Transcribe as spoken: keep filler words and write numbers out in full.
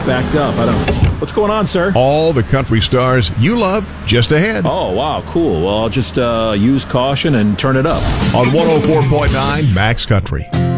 backed up. I don't... What's going on, sir? All the country stars you love just ahead. Oh, wow, cool. Well, I'll just uh, use caution and turn it up. On one oh four point nine Max Country.